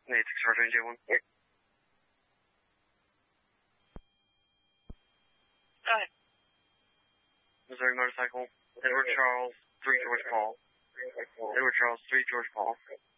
Nate, Sergeant J1. Hi. Missouri Motorcycle, Edward Charles, 3 George Paul. Edward Charles, 3 George Paul.